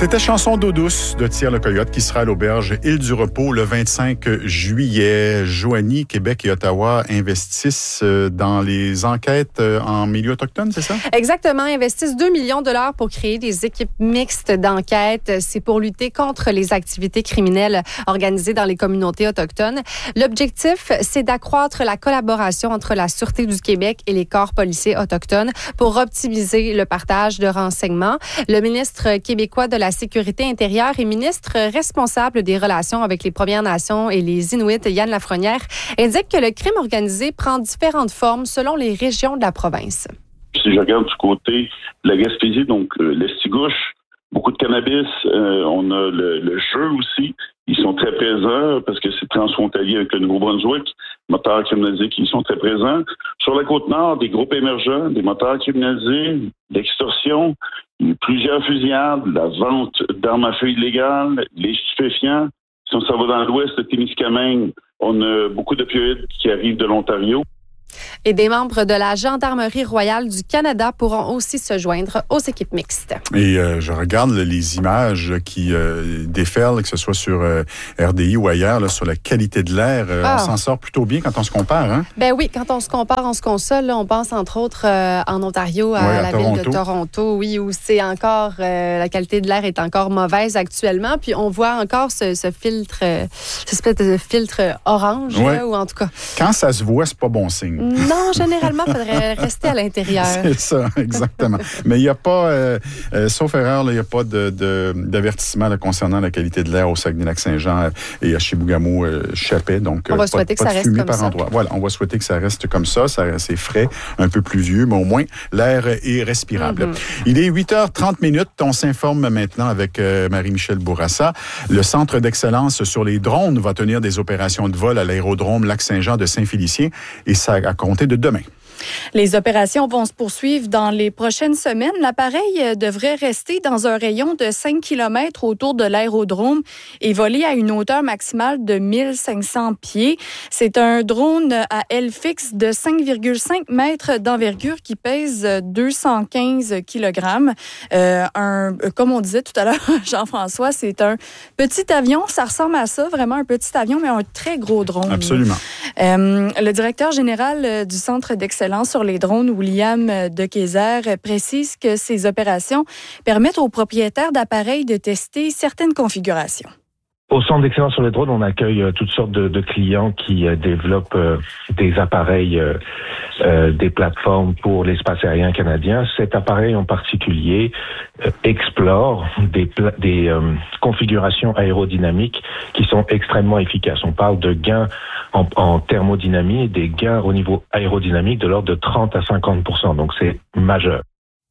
C'était Chanson d'eau douce de Thierry Le Coyote qui sera à l'auberge Île du Repos le 25 juillet. Joanie, Québec et Ottawa investissent dans les enquêtes en milieu autochtone, c'est ça? Exactement. Investissent 2 millions de dollars pour créer des équipes mixtes d'enquête. C'est pour lutter contre les activités criminelles organisées dans les communautés autochtones. L'objectif, c'est d'accroître la collaboration entre la Sûreté du Québec et les corps policiers autochtones pour optimiser le partage de renseignements. Le ministre québécois de la Sécurité intérieure et ministre responsable des relations avec les Premières Nations et les Inuits, Yann Lafrenière, indique que le crime organisé prend différentes formes selon les régions de la province. Si je regarde du côté de la Gaspésie, donc l'Estigouche, beaucoup de cannabis, on a le jeu aussi. Ils sont très présents parce que c'est transfrontalier avec le Nouveau-Brunswick. Moteurs criminalisés qui sont très présents. Sur la Côte-Nord, des groupes émergents, des moteurs criminalisés, l'extorsion, plusieurs fusillades, la vente d'armes à feu illégales, les stupéfiants. Si on s'en va dans l'ouest de Témiscamingue, on a beaucoup d'opioïdes qui arrivent de l'Ontario. Et des membres de la Gendarmerie royale du Canada pourront aussi se joindre aux équipes mixtes. Et je regarde les images qui déferlent, que ce soit sur RDI ou ailleurs, là, sur la qualité de l'air. On s'en sort plutôt bien quand on se compare, hein? Ben oui, quand on se compare, on se console. Là, on pense entre autres en Ontario, à la ville de Toronto, oui, où c'est encore la qualité de l'air est encore mauvaise actuellement. Puis on voit encore ce filtre, cette espèce de filtre orange, là, ou en tout cas. Quand ça se voit, c'est pas bon signe. Non, généralement, il faudrait rester à l'intérieur. C'est ça, exactement. Mais il n'y a pas, sauf erreur, il n'y a pas d'avertissement là, concernant la qualité de l'air au Saguenay-Lac-Saint-Jean et à Chibougamau, Chapet. Donc, on va souhaiter que ça reste comme ça. Voilà, on va souhaiter que ça reste comme ça. C'est frais, un peu pluvieux, mais au moins, l'air est respirable. Mm-hmm. Il est 8h30. On s'informe maintenant avec Marie-Michel Bourassa. Le Centre d'excellence sur les drones va tenir des opérations de vol à l'aérodrome Lac-Saint-Jean de Saint-Félicien et ça à compter de demain. Les opérations vont se poursuivre dans les prochaines semaines. L'appareil devrait rester dans un rayon de 5 km autour de l'aérodrome et voler à une hauteur maximale de 1500 pieds. C'est un drone à aile fixe de 5,5 mètres d'envergure qui pèse 215 kg. Comme on disait tout à l'heure, Jean-François, c'est un petit avion. Ça ressemble à ça, vraiment un petit avion, mais un très gros drone. Absolument. Le directeur général du Centre d'excellence sur les drones, William Dekeyzer, précise que ces opérations permettent aux propriétaires d'appareils de tester certaines configurations. Au Centre d'excellence sur les drones, on accueille toutes sortes de clients qui développent des appareils, des plateformes pour l'espace aérien canadien. Cet appareil en particulier explore des configurations aérodynamiques qui sont extrêmement efficaces. On parle de gains en thermodynamie et des gains au niveau aérodynamique de l'ordre de 30 à 50%. Donc c'est majeur.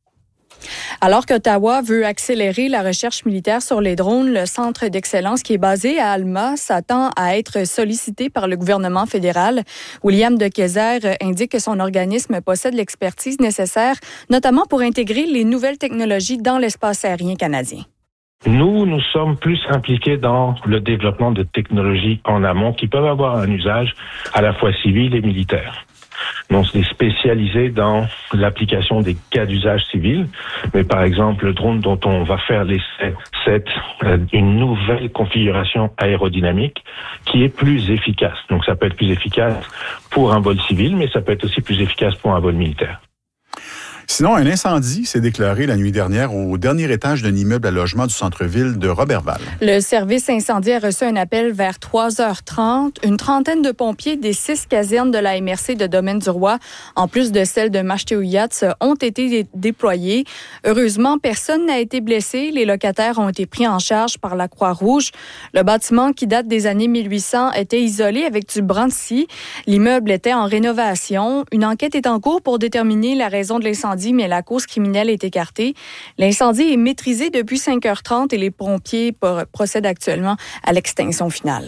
Alors qu'Ottawa veut accélérer la recherche militaire sur les drones, le centre d'excellence qui est basé à Alma s'attend à être sollicité par le gouvernement fédéral. William Dekeyzer indique que son organisme possède l'expertise nécessaire, notamment pour intégrer les nouvelles technologies dans l'espace aérien canadien. Nous sommes plus impliqués dans le développement de technologies en amont qui peuvent avoir un usage à la fois civil et militaire. On s'est spécialisé dans l'application des cas d'usage civil, mais par exemple, le drone dont on va faire l'essai, c'est une nouvelle configuration aérodynamique qui est plus efficace. Donc ça peut être plus efficace pour un vol civil, mais ça peut être aussi plus efficace pour un vol militaire. Sinon, un incendie s'est déclaré la nuit dernière au dernier étage d'un immeuble à logement du centre-ville de Roberval. Le service incendie a reçu un appel vers 3h30. Une trentaine de pompiers des 6 casernes de la MRC de Domaine-du-Roi, en plus de celles de Mashteuiatz, ont été déployés. Heureusement, personne n'a été blessé. Les locataires ont été pris en charge par la Croix-Rouge. Le bâtiment, qui date des années 1800, était isolé avec du branc de scie. L'immeuble était en rénovation. Une enquête est en cours pour déterminer la raison de l'incendie, mais la cause criminelle est écartée. L'incendie est maîtrisé depuis 5h30 et les pompiers procèdent actuellement à l'extinction finale.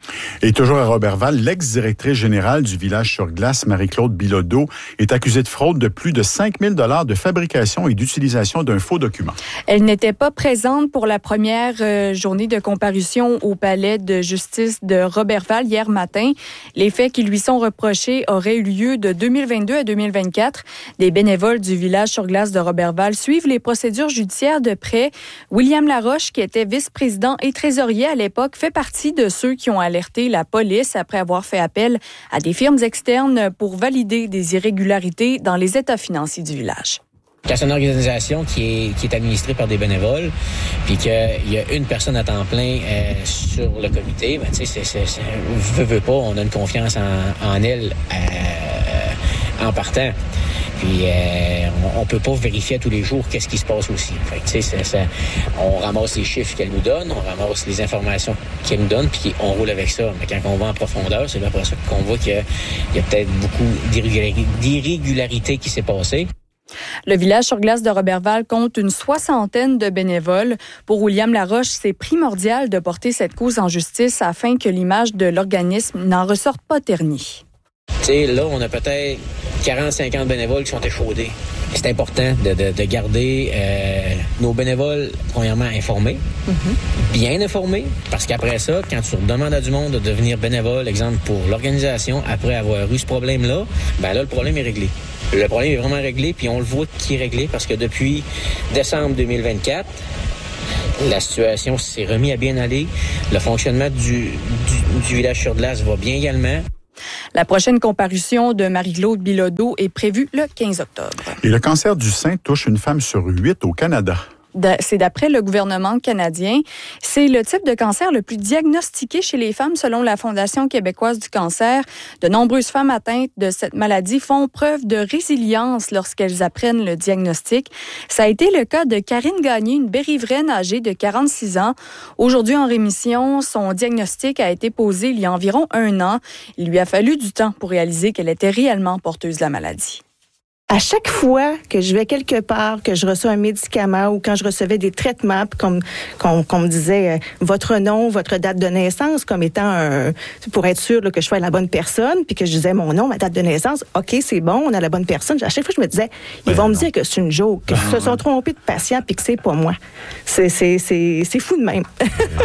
Et toujours à Roberval, l'ex-directrice générale du village sur glace, Marie-Claude Bilodeau, est accusée de fraude de plus de 5 000 $ de fabrication et d'utilisation d'un faux document. Elle n'était pas présente pour la première journée de comparution au palais de justice de Roberval hier matin. Les faits qui lui sont reprochés auraient eu lieu de 2022 à 2024. Des bénévoles du village sur glace de Roberval suivent les procédures judiciaires de près. William Laroche, qui était vice-président et trésorier à l'époque, fait partie de ceux qui ont alerté la police après avoir fait appel à des firmes externes pour valider des irrégularités dans les états financiers du village. Quand c'est une organisation qui est administrée par des bénévoles, puis qu'il y a une personne à temps plein sur le comité, ben tu sais, veut pas, on a une confiance en elle en partant. Puis on peut pas vérifier à tous les jours qu'est-ce qui se passe aussi. Fait que, tu sais, on ramasse les chiffres qu'elle nous donne, on ramasse les informations qu'elle nous donne, puis on roule avec ça. Mais quand on va en profondeur, c'est là après ça qu'on voit qu'il y a peut-être beaucoup d'irrégularités qui s'est passées. Le village sur glace de Roberval compte une 60aine de bénévoles. Pour William Laroche, c'est primordial de porter cette cause en justice afin que l'image de l'organisme n'en ressorte pas ternie. Tu sais, là, on a peut-être 40-50 bénévoles qui sont échaudés. C'est important de garder nos bénévoles, premièrement, informés, bien informés, parce qu'après ça, quand tu demandes à du monde de devenir bénévole, exemple pour l'organisation, après avoir eu ce problème-là, ben là, le problème est réglé. Le problème est vraiment réglé, puis on le voit qu'il est réglé, parce que depuis décembre 2024, la situation s'est remise à bien aller. Le fonctionnement du village sur glace va bien également. La prochaine comparution de Marie-Claude Bilodeau est prévue le 15 octobre. Et le cancer du sein touche une femme sur 8 au Canada. C'est d'après le gouvernement canadien. C'est le type de cancer le plus diagnostiqué chez les femmes selon la Fondation québécoise du cancer. De nombreuses femmes atteintes de cette maladie font preuve de résilience lorsqu'elles apprennent le diagnostic. Ça a été le cas de Karine Gagné, une Berrivraine âgée de 46 ans. Aujourd'hui en rémission, son diagnostic a été posé il y a environ 1 an. Il lui a fallu du temps pour réaliser qu'elle était réellement porteuse de la maladie. À chaque fois que je vais quelque part, que je reçois un médicament ou quand je recevais des traitements, qu'on me disait votre nom, votre date de naissance comme étant pour être sûr là, que je sois la bonne personne, puis que je disais mon nom, ma date de naissance, OK, c'est bon, on a la bonne personne. À chaque fois, je me disais, ils vont me dire que c'est une joke, qu'ils se sont trompés de patient puis que c'est pas moi. C'est fou de même.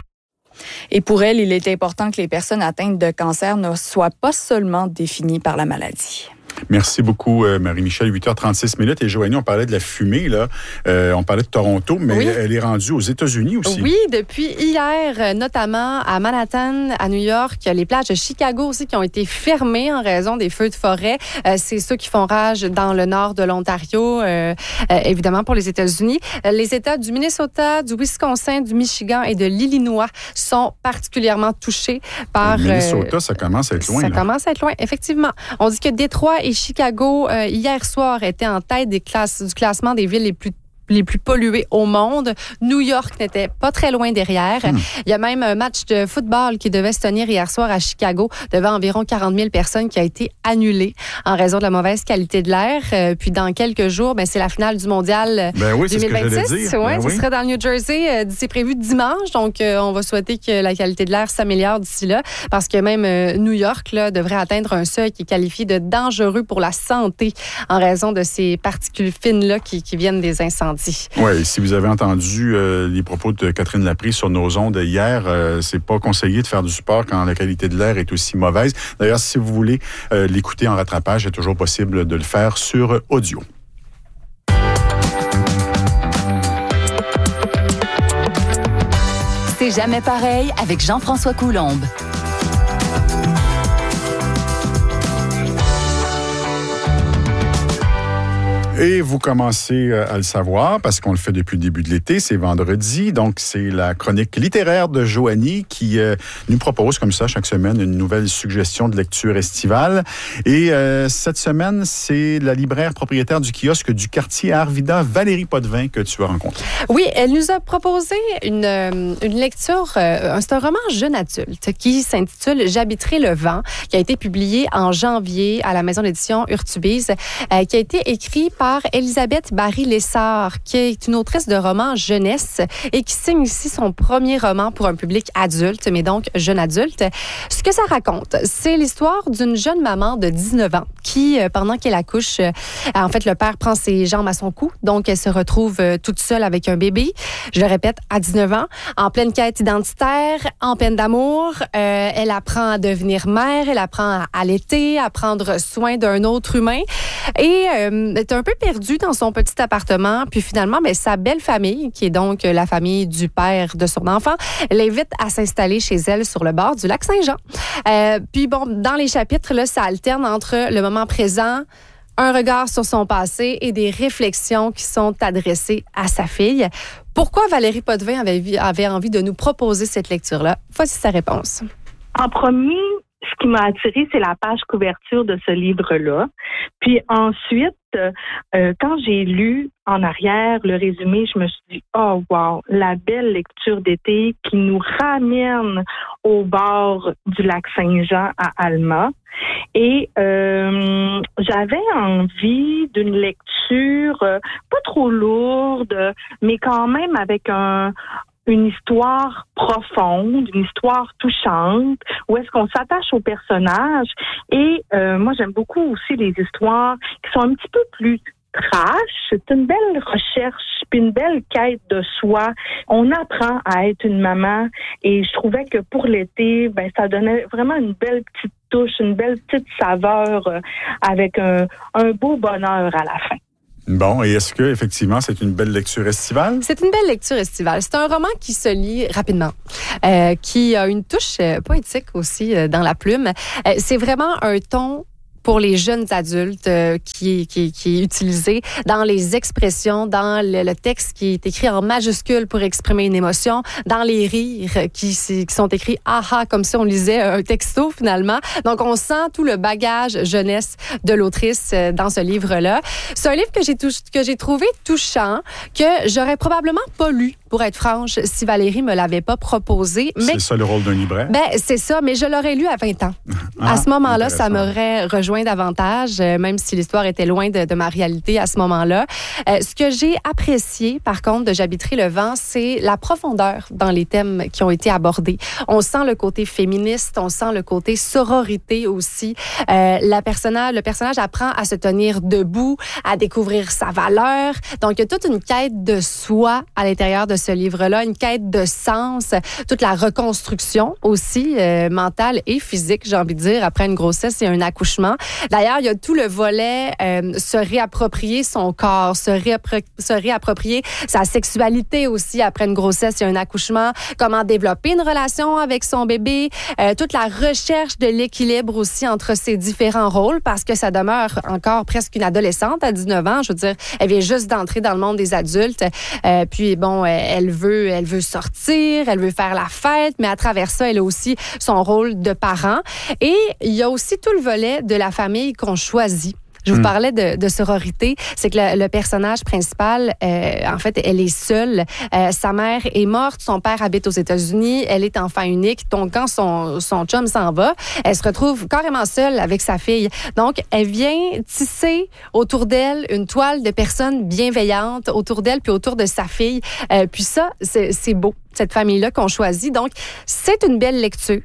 Et pour elle, il est important que les personnes atteintes de cancer ne soient pas seulement définies par la maladie. Merci beaucoup, Marie-Michel. 8h36. Et Joanie, on parlait de la fumée, là. On parlait de Toronto, mais elle est rendue aux États-Unis aussi. Oui, depuis hier, notamment à Manhattan, à New York, les plages de Chicago aussi qui ont été fermées en raison des feux de forêt. C'est ceux qui font rage dans le nord de l'Ontario, évidemment pour les États-Unis. Les États du Minnesota, du Wisconsin, du Michigan et de l'Illinois sont particulièrement touchés par... Le Minnesota, ça commence à être loin. Ça commence à être loin, effectivement. On dit que Détroit et Chicago, hier soir, étaient en tête du classement des villes les plus polluées au monde. New York n'était pas très loin derrière. Il y a même un match de football qui devait se tenir hier soir à Chicago devant environ 40 000 personnes qui a été annulé en raison de la mauvaise qualité de l'air. Puis dans quelques jours, c'est la finale du mondial 2026. Ce sera dans le New Jersey. C'est prévu dimanche. Donc, on va souhaiter que la qualité de l'air s'améliore d'ici là parce que même New York là, devrait atteindre un seuil qui est qualifié de dangereux pour la santé en raison de ces particules fines-là qui viennent des incendies. Oui, si vous avez entendu les propos de Catherine Laprie sur nos ondes hier, c'est pas conseillé de faire du sport quand la qualité de l'air est aussi mauvaise. D'ailleurs, si vous voulez l'écouter en rattrapage, c'est toujours possible de le faire sur audio. C'est jamais pareil avec Jean-François Coulombe. Et vous commencez à le savoir parce qu'on le fait depuis le début de l'été, c'est vendredi, donc c'est la chronique littéraire de Joanie qui nous propose comme ça chaque semaine une nouvelle suggestion de lecture estivale. Et cette semaine, c'est la libraire propriétaire du kiosque du quartier Arvida, Valérie Potvin, que tu as rencontrée. Oui, elle nous a proposé une lecture, c'est un roman jeune adulte qui s'intitule « J'habiterai le vent », qui a été publié en janvier à la maison d'édition Urtubise, qui a été écrit par par Elisabeth Barry-Lessard, qui est une autrice de romans jeunesse et qui signe ici son premier roman pour un public adulte, mais donc jeune adulte. Ce que ça raconte, c'est l'histoire d'une jeune maman de 19 ans qui, pendant qu'elle accouche, en fait, le père prend ses jambes à son cou, donc elle se retrouve toute seule avec un bébé. Je le répète, à 19 ans, en pleine quête identitaire, en peine d'amour. Elle apprend à devenir mère, elle apprend à allaiter, à prendre soin d'un autre humain et est un peu perdue dans son petit appartement. Puis finalement, sa belle famille, qui est donc la famille du père de son enfant, l'invite à s'installer chez elle sur le bord du lac Saint-Jean. Puis bon, dans les chapitres, là, ça alterne entre le moment présent, un regard sur son passé et des réflexions qui sont adressées à sa fille. Pourquoi Valérie Potvin avait envie de nous proposer cette lecture-là? Voici sa réponse. En premier, ce qui m'a attirée, c'est la page couverture de ce livre-là. Puis ensuite, quand j'ai lu en arrière le résumé, je me suis dit, oh wow, la belle lecture d'été qui nous ramène au bord du lac Saint-Jean à Alma. Et j'avais envie d'une lecture pas trop lourde, mais quand même avec une histoire profonde, une histoire touchante, où est-ce qu'on s'attache aux personnages. Et moi, j'aime beaucoup aussi les histoires qui sont un petit peu plus trash. C'est une belle recherche, puis une belle quête de soi. On apprend à être une maman et je trouvais que pour l'été, ça donnait vraiment une belle petite touche, une belle petite saveur avec un beau bonheur à la fin. Bon, et est-ce que effectivement c'est une belle lecture estivale? C'est une belle lecture estivale. C'est un roman qui se lit rapidement, qui a une touche poétique aussi dans la plume. C'est vraiment un ton pour les jeunes adultes qui est utilisé dans les expressions, dans le texte qui est écrit en majuscule pour exprimer une émotion, dans les rires qui sont écrits « aha » comme si on lisait un texto finalement. Donc, on sent tout le bagage jeunesse de l'autrice dans ce livre-là. C'est un livre que j'ai trouvé touchant, que j'aurais probablement pas lu, pour être franche, si Valérie me l'avait pas proposé. Mais c'est ça le rôle d'un libraire? C'est ça, mais je l'aurais lu à 20 ans. À ce moment-là, ça m'aurait rejoint davantage, même si l'histoire était loin de ma réalité à ce moment-là. Ce que j'ai apprécié, par contre, de J'habiterai le vent, c'est la profondeur dans les thèmes qui ont été abordés. On sent le côté féministe, on sent le côté sororité aussi. Le personnage apprend à se tenir debout, à découvrir sa valeur. Donc, il y a toute une quête de soi à l'intérieur de ce livre-là, une quête de sens, toute la reconstruction aussi mentale et physique, j'ai envie de dire, après une grossesse et un accouchement. D'ailleurs, il y a tout le volet se réapproprier son corps, se réapproprier sa sexualité aussi après une grossesse et un accouchement, comment développer une relation avec son bébé, toute la recherche de l'équilibre aussi entre ses différents rôles, parce que ça demeure encore presque une adolescente à 19 ans. Je veux dire, elle vient juste d'entrer dans le monde des adultes. Puis bon, elle veut sortir, elle veut faire la fête, mais à travers ça, elle a aussi son rôle de parent. Et il y a aussi tout le volet de la famille qu'on choisit. Je vous parlais de sororité. C'est que le personnage principal, en fait, elle est seule. Sa mère est morte, son père habite aux États-Unis, elle est enfant unique. Donc, quand son chum s'en va, elle se retrouve carrément seule avec sa fille. Donc, elle vient tisser autour d'elle une toile de personnes bienveillantes autour d'elle puis autour de sa fille. Puis ça, c'est beau. Cette famille-là qu'on choisit. Donc, c'est une belle lecture.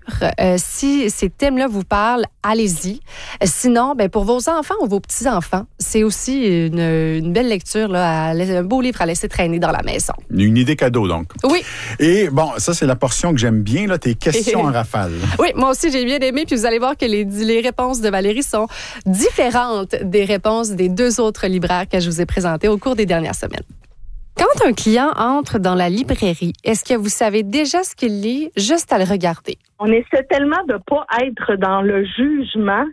Si ces thèmes-là vous parlent, allez-y. Sinon, pour vos enfants ou vos petits-enfants, c'est aussi une belle lecture, là, un beau livre à laisser traîner dans la maison. Une idée cadeau, donc. Oui. Et bon, ça, c'est la portion que j'aime bien, là, tes questions en rafale. Oui, moi aussi, j'ai bien aimé. Puis vous allez voir que les réponses de Valérie sont différentes des réponses des deux autres libraires que je vous ai présentés au cours des dernières semaines. Quand un client entre dans la librairie, est-ce que vous savez déjà ce qu'il lit juste à le regarder? On essaie tellement de pas être dans le jugement,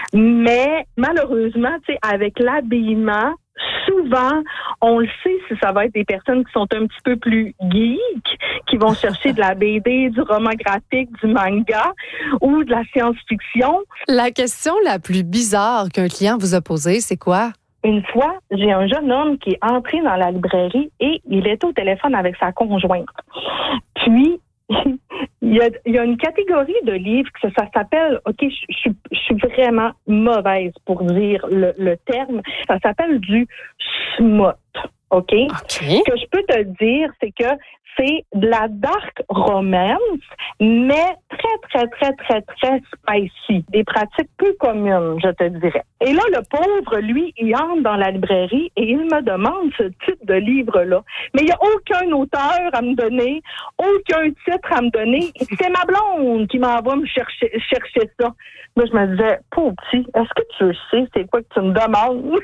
mais malheureusement, avec l'habillement, souvent, on le sait si ça va être des personnes qui sont un petit peu plus geeks, qui vont chercher de la BD, du roman graphique, du manga ou de la science-fiction. La question la plus bizarre qu'un client vous a posée, c'est quoi? Une fois, j'ai un jeune homme qui est entré dans la librairie et il était au téléphone avec sa conjointe. Puis, Il y a une catégorie de livres que ça s'appelle, OK, je suis vraiment mauvaise pour dire le terme, ça s'appelle du smut, OK? Ce que je peux te dire, c'est que c'est de la dark romance, mais très spicy. Des pratiques peu communes, je te dirais. Et là, le pauvre, lui, il entre dans la librairie et il me demande ce type de livre-là. Mais il n'y a aucun auteur à me donner, aucun titre à me donner. C'est ma blonde qui m'envoie me chercher ça. Moi, je me disais, pauvre petit, est-ce que tu sais c'est quoi que tu me demandes?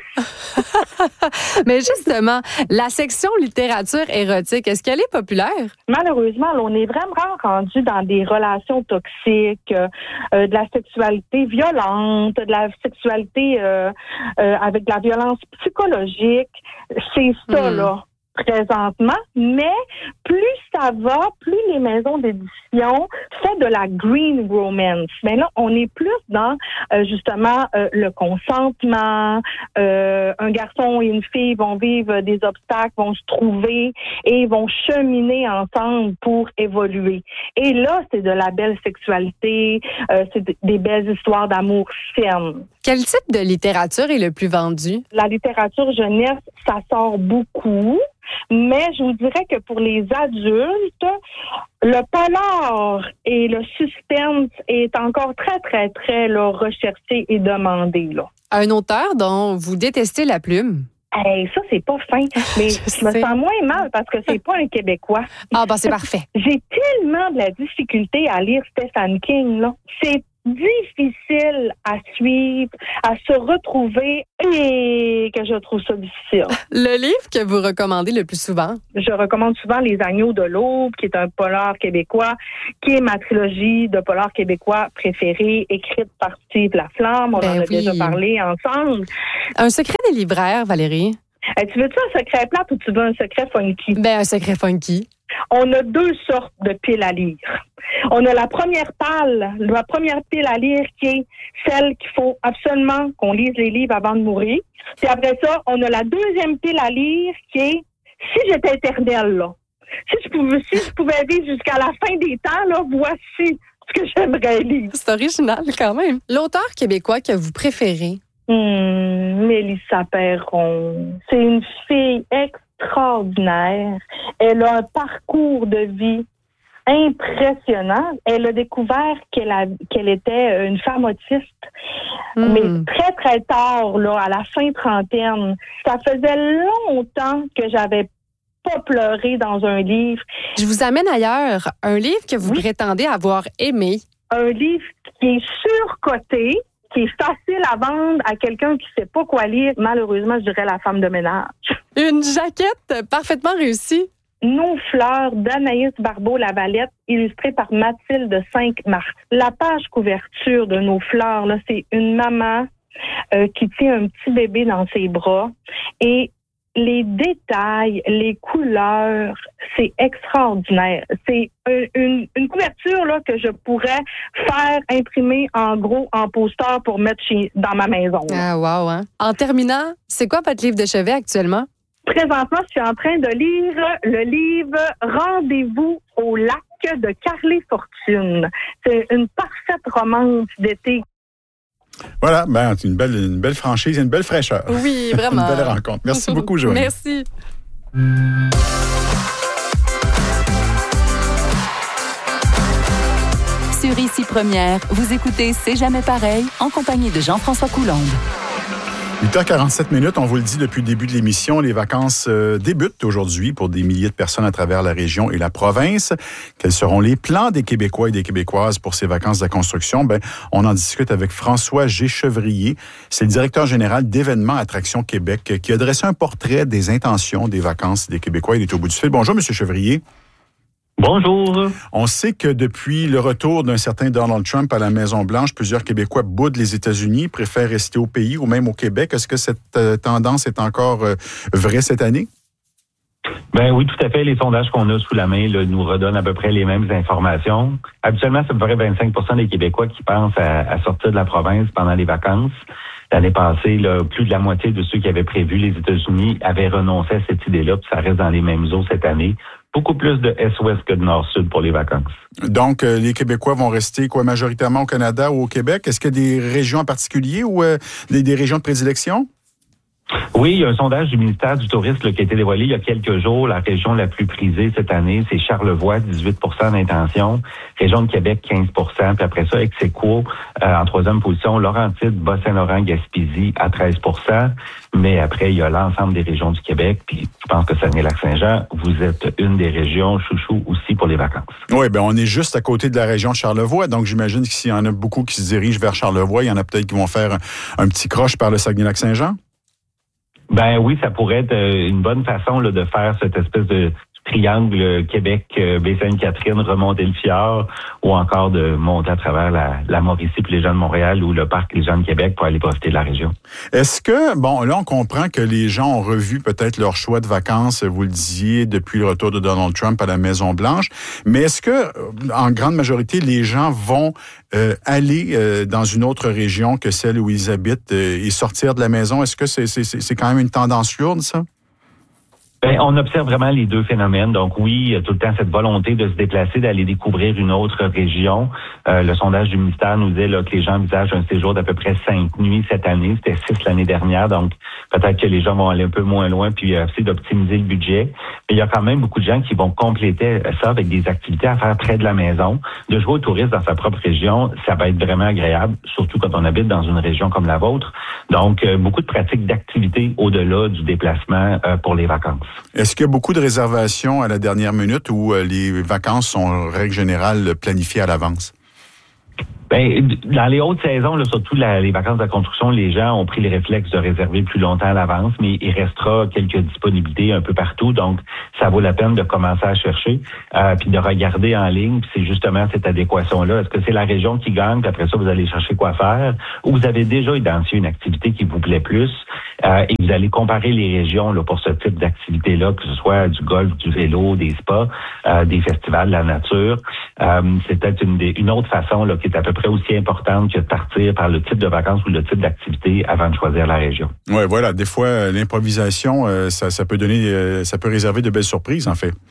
Mais justement, la section littérature érotique, est-ce qu'elle est populaire? Malheureusement, on est vraiment rendu dans des relations toxiques, de la sexualité violente, de la sexualité avec de la violence psychologique. C'est ça, là, présentement. Mais plus ça va, plus les maisons d'édition font de la green romance. Mais là, on est plus dans, justement, le consentement. Un garçon et une fille vont vivre des obstacles, vont se trouver et vont cheminer ensemble pour évoluer. Et là, c'est de la belle sexualité, c'est des belles histoires d'amour fermes. Quel type de littérature est le plus vendu? La littérature jeunesse, ça sort beaucoup. Mais je vous dirais que pour les adultes, le polar et le suspense est encore très là, recherché et demandé. Là. Un auteur dont vous détestez la plume? Hey, ça, c'est pas fin. Mais je me sens moins mal parce que c'est pas un Québécois. Ah, ben c'est parfait. J'ai tellement de la difficulté à lire Stephen King, là. C'est difficile à suivre, à se retrouver et que je trouve ça difficile. Le livre que vous recommandez le plus souvent? Je recommande souvent Les Agneaux de l'Aube, qui est un polar québécois, qui est ma trilogie de polars québécois préférée, écrite par Steve Laflamme. On en a déjà parlé ensemble. Un secret des libraires, Valérie? Tu veux-tu un secret plate ou tu veux un secret funky? Un secret funky. On a deux sortes de piles à lire. On a la première pile à lire qui est celle qu'il faut absolument qu'on lise les livres avant de mourir. Puis après ça, on a la deuxième pile à lire qui est si j'étais éternelle, là. Si je pouvais vivre jusqu'à la fin des temps, là, voici ce que j'aimerais lire. C'est original quand même. L'auteur québécois que vous préférez? Mélissa Perron. C'est une fille extraordinaire. Elle a un parcours de vie impressionnant. Elle a découvert qu'elle était une femme autiste, mais très tard, là, à la fin trentaine. Ça faisait longtemps que j'avais pas pleuré dans un livre. Je vous amène ailleurs. Un livre que vous prétendez avoir aimé. Un livre qui est surcoté, qui est facile à vendre à quelqu'un qui sait pas quoi lire. Malheureusement, je dirais La femme de ménage. Une jaquette parfaitement réussie. Nos fleurs d'Anaïs Barbeau-Lavalette, illustrée par Mathilde 5 mars. La page couverture de Nos fleurs, là, c'est une maman qui tient un petit bébé dans ses bras. Et les détails, les couleurs, c'est extraordinaire. C'est une couverture là que je pourrais faire imprimer en gros en poster pour mettre dans ma maison. Ah, wow, hein? En terminant, c'est quoi votre livre de chevet actuellement? Présentement, je suis en train de lire le livre Rendez-vous au lac de Carly Fortune. C'est une parfaite romance d'été. Voilà, c'est une belle franchise et une belle fraîcheur. Oui, vraiment. Une belle rencontre. Merci beaucoup, Joanie. Merci. Sur Ici Première, vous écoutez C'est jamais pareil en compagnie de Jean-François Coulombe. 8h47, on vous le dit depuis le début de l'émission, les vacances débutent aujourd'hui pour des milliers de personnes à travers la région et la province. Quels seront les plans des Québécois et des Québécoises pour ces vacances de construction? On en discute avec François G-Chevrier. C'est le directeur général d'Événements Attractions Québec qui a dressé un portrait des intentions des vacances des Québécois. Il est au bout du fil. Bonjour, M. Chevrier. Bonjour. On sait que depuis le retour d'un certain Donald Trump à la Maison-Blanche, plusieurs Québécois boudent les États-Unis, préfèrent rester au pays ou même au Québec. Est-ce que cette tendance est encore vraie cette année? Oui, tout à fait. Les sondages qu'on a sous la main nous redonnent à peu près les mêmes informations. Habituellement, c'est à peu près 25% des Québécois qui pensent à sortir de la province pendant les vacances. L'année passée, là, plus de la moitié de ceux qui avaient prévu les États-Unis avaient renoncé à cette idée-là, puis ça reste dans les mêmes eaux cette année. Beaucoup plus de Est-Ouest que de Nord-Sud pour les vacances. Donc, les Québécois vont rester majoritairement au Canada ou au Québec? Est-ce qu'il y a des régions en particulier ou des régions de prédilection? Oui, il y a un sondage du ministère du Tourisme là, qui a été dévoilé il y a quelques jours. La région la plus prisée cette année, c'est Charlevoix, 18 d'intention. Région de Québec, 15 Puis après ça, ex-aequo, en troisième position, Laurentides, Bas-Saint-Laurent, Gaspésie à 13 Mais après, il y a l'ensemble des régions du Québec. Puis je pense que Saguenay-Lac-Saint-Jean, vous êtes une des régions chouchou aussi pour les vacances. Oui, bien, on est juste à côté de la région de Charlevoix. Donc, j'imagine que s'il y en a beaucoup qui se dirigent vers Charlevoix, il y en a peut-être qui vont faire un petit croche par le Saguenay-Lac-Saint-Jean? Ben oui, ça pourrait être une bonne façon là, de faire cette espèce de triangle Québec, Baie-Sainte-Catherine, remonter le fjord, ou encore de monter à travers la Mauricie puis les gens de Montréal ou le parc Les gens de Québec pour aller profiter de la région. Est-ce que, bon, là, on comprend que les gens ont revu peut-être leur choix de vacances, vous le disiez, depuis le retour de Donald Trump à la Maison-Blanche, mais est-ce que, en grande majorité, les gens vont aller dans une autre région que celle où ils habitent et sortir de la maison? Est-ce que c'est quand même une tendance lourde, ça? Ben, on observe vraiment les deux phénomènes. Donc oui, il y a tout le temps cette volonté de se déplacer, d'aller découvrir une autre région. Le sondage du ministère nous dit là, que les gens envisagent un séjour d'à peu près 5 nuits cette année. C'était 6 l'année dernière. Donc peut-être que les gens vont aller un peu moins loin puis essayer d'optimiser le budget. Mais il y a quand même beaucoup de gens qui vont compléter ça avec des activités à faire près de la maison. De jouer au tourisme dans sa propre région, ça va être vraiment agréable, surtout quand on habite dans une région comme la vôtre. Donc beaucoup de pratiques d'activités au-delà du déplacement pour les vacances. Est-ce qu'il y a beaucoup de réservations à la dernière minute ou les vacances sont en règle générale planifiées à l'avance? Ben, dans les hautes saisons, là, surtout les vacances de la construction, les gens ont pris le réflexe de réserver plus longtemps à l'avance, mais il restera quelques disponibilités un peu partout, donc ça vaut la peine de commencer à chercher, puis de regarder en ligne, puis c'est justement cette adéquation-là. Est-ce que c'est la région qui gagne, puis après ça, vous allez chercher quoi faire, ou vous avez déjà identifié une activité qui vous plaît plus, et vous allez comparer les régions là, pour ce type d'activité-là, que ce soit du golf, du vélo, des spas, des festivals de la nature. C'est peut-être une autre façon là, qui est à peu près aussi importante que de partir par le type de vacances ou le type d'activité avant de choisir la région. Oui, voilà. Des fois, l'improvisation, ça peut donner, ça peut réserver de belles surprises, en fait.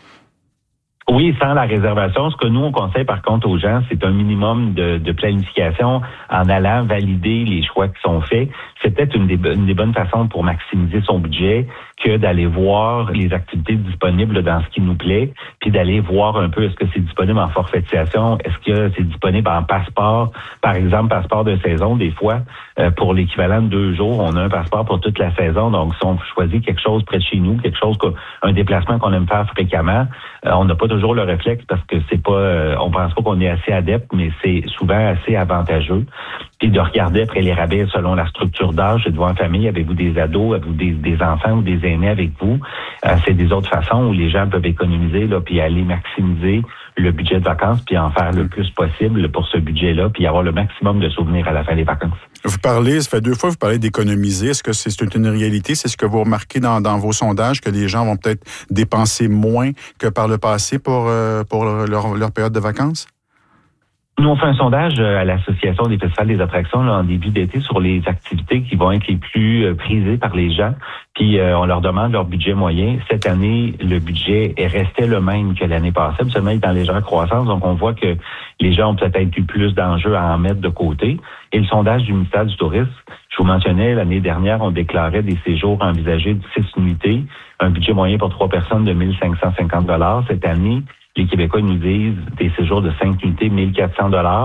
Oui, sans la réservation. Ce que nous, on conseille par contre aux gens, c'est un minimum de planification en allant valider les choix qui sont faits. C'est peut-être une des bonnes façons pour maximiser son budget que d'aller voir les activités disponibles dans ce qui nous plaît, puis d'aller voir un peu est-ce que c'est disponible en forfaitisation, est-ce que c'est disponible en passeport, par exemple passeport de saison. Des fois, pour l'équivalent de 2 jours, on a un passeport pour toute la saison. Donc, si on choisit quelque chose près de chez nous, un déplacement qu'on aime faire fréquemment, on n'a pas toujours le réflexe parce que c'est pas, on pense pas qu'on est assez adepte, mais c'est souvent assez avantageux. Puis de regarder après les rabais selon la structure d'âge. Êtes-vous en famille? Avez-vous des ados? Avez-vous des enfants ou des aînés avec vous? C'est des autres façons où les gens peuvent économiser là, puis aller maximiser le budget de vacances, puis en faire le plus possible pour ce budget-là, puis avoir le maximum de souvenirs à la fin des vacances. Ça fait 2 fois que vous parlez d'économiser. Est-ce que c'est une réalité? C'est ce que vous remarquez dans vos sondages, que les gens vont peut-être dépenser moins que par le passé pour leur période de vacances? Nous, on fait un sondage à l'Association des festivals des attractions là, en début d'été sur les activités qui vont être les plus prisées par les gens. Puis on leur demande leur budget moyen. Cette année, le budget est resté le même que l'année passée, seulement il est en légère croissance. Donc, on voit que les gens ont peut-être eu plus d'enjeux à en mettre de côté. Et le sondage du ministère du Tourisme, je vous mentionnais, l'année dernière, on déclarait des séjours envisagés de 6 nuitées, un budget moyen pour 3 personnes de 1 550 $. Cette année, les Québécois nous disent des séjours de 5 unités, 1 400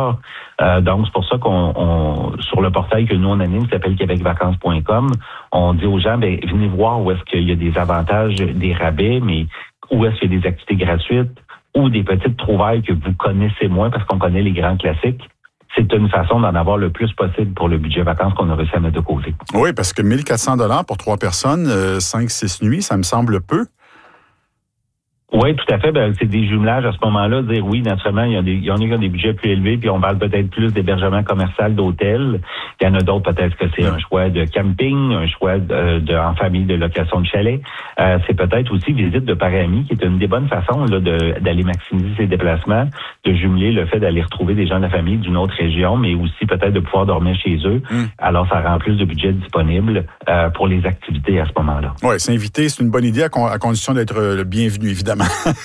$. Donc, c'est pour ça qu'on sur le portail que nous, on anime, qui s'appelle québecvacances.com, on dit aux gens, ben, venez voir où est-ce qu'il y a des avantages, des rabais, mais où est-ce qu'il y a des activités gratuites ou des petites trouvailles que vous connaissez moins parce qu'on connaît les grands classiques. C'est une façon d'en avoir le plus possible pour le budget vacances qu'on a réussi à mettre de côté. Oui, parce que 1 400 $ pour 3 personnes, 5-6 nuits, ça me semble peu. Oui, tout à fait. Ben, c'est des jumelages à ce moment-là. Dire oui, naturellement, il y en a qui ont des budgets plus élevés, puis on parle peut-être plus d'hébergement commercial, d'hôtel. Il y en a d'autres, peut-être que c'est un choix de camping, un choix en famille de location de chalet. C'est peut-être aussi visite de parents amis, qui est une des bonnes façons là, d'aller maximiser ses déplacements, de jumeler le fait d'aller retrouver des gens de la famille d'une autre région, mais aussi peut-être de pouvoir dormir chez eux. Alors, ça rend plus de budget disponible pour les activités à ce moment-là. Oui, s'inviter, c'est une bonne idée à condition d'être le bienvenu, évidemment.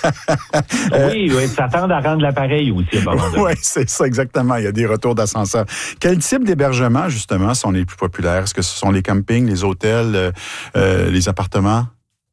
Oui, ça tend à rendre l'appareil aussi à un moment donné. Oui, c'est ça, exactement. Il y a des retours d'ascenseur. Quel type d'hébergement, justement, sont les plus populaires? Est-ce que ce sont les campings, les hôtels, les appartements?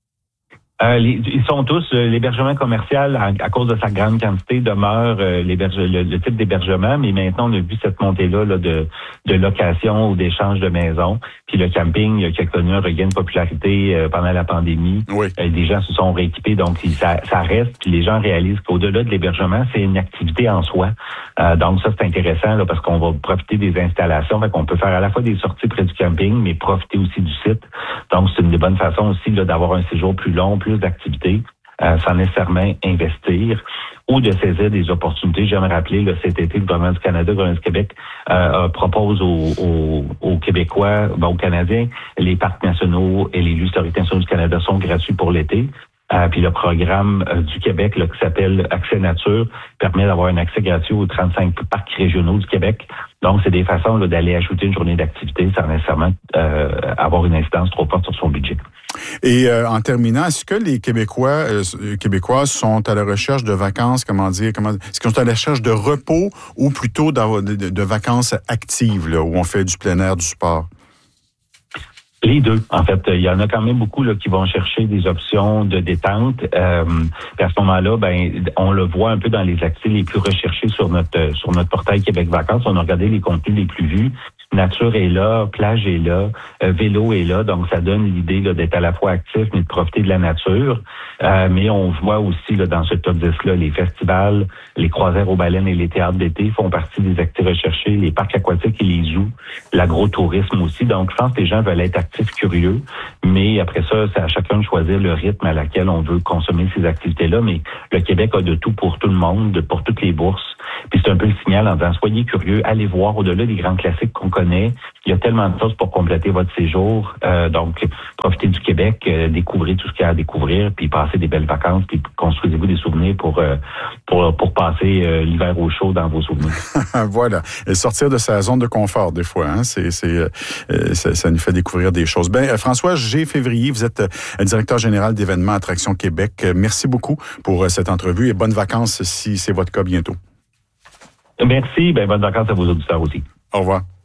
Ils sont tous, l'hébergement commercial, à cause de sa grande quantité, demeure le type d'hébergement, mais maintenant, on a vu cette montée-là là, de location ou d'échange de maisons. Puis le camping qui a connu un regain de popularité pendant la pandémie. Oui. Les gens se sont rééquipés, donc ça reste. Puis les gens réalisent qu'au-delà de l'hébergement, c'est une activité en soi. Donc ça, c'est intéressant là, parce qu'on va profiter des installations. Fait qu'on peut faire à la fois des sorties près du camping, mais profiter aussi du site. Donc c'est une des bonnes façons aussi là, d'avoir un séjour plus long, plus d'activités, sans nécessairement investir ou de saisir des opportunités. J'aime rappeler, là, cet été, le gouvernement du Canada, le gouvernement du Québec propose aux Québécois, aux Canadiens, les parcs nationaux et les lieux historiques nationaux du Canada sont gratuits pour l'été. Puis le programme du Québec là, qui s'appelle Accès Nature permet d'avoir un accès gratuit aux 35 parcs régionaux du Québec. Donc, c'est des façons là, d'aller ajouter une journée d'activité sans nécessairement avoir une incidence trop forte sur son budget. Et en terminant, est-ce que les Québécoises sont à la recherche de vacances, est-ce qu'ils sont à la recherche de repos ou plutôt de vacances actives, là, où on fait du plein air, du sport? Les deux, en fait. Il y en a quand même beaucoup là, qui vont chercher des options de détente. Puis à ce moment-là, on le voit un peu dans les activités les plus recherchés sur notre portail Québec Vacances. On a regardé les contenus les plus vus. Nature est là, plage est là, vélo est là, donc ça donne l'idée là, d'être à la fois actif mais de profiter de la nature. Mais on voit aussi là, dans ce top 10-là, les festivals, les croisières aux baleines et les théâtres d'été font partie des activités recherchées, les parcs aquatiques et les zoos, l'agro-tourisme aussi. Donc je pense que les gens veulent être actifs, curieux, mais après ça, c'est à chacun de choisir le rythme à laquelle on veut consommer ces activités-là. Mais le Québec a de tout pour tout le monde, pour toutes les bourses. Puis c'est un peu le signal en disant, soyez curieux, allez voir au-delà des grands classiques qu'on connaît. Il y a tellement de choses pour compléter votre séjour. Donc, profitez du Québec, découvrez tout ce qu'il y a à découvrir, puis passez des belles vacances, puis construisez-vous des souvenirs pour passer l'hiver au chaud dans vos souvenirs. Voilà. Et sortir de sa zone de confort, des fois, hein? Ça nous fait découvrir des choses. François G. Février, vous êtes directeur général d'événements Attractions Québec. Merci beaucoup pour cette entrevue et bonnes vacances si c'est votre cas bientôt. Merci. Bonnes vacances à vos auditeurs aussi. Au revoir.